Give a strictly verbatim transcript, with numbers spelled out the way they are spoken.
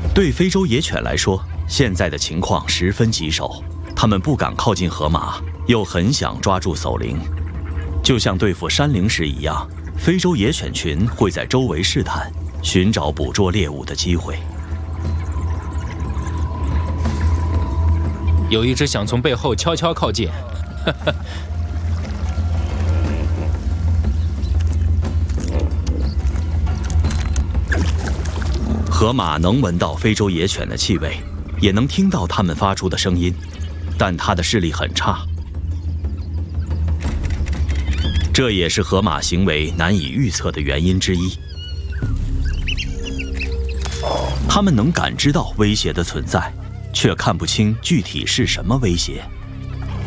对非洲野犬来说，现在的情况十分棘手，它们不敢靠近河马，又很想抓住叟灵。就像对付山灵时一样，非洲野犬群会在周围试探，寻找捕捉猎物的机会。 有一只想从背后悄悄靠近，哈哈。 河马能闻到非洲野犬的气味，也能听到它们发出的声音，但它的视力很差。这也是河马行为难以预测的原因之一。它们能感知到威胁的存在，却看不清具体是什么威胁。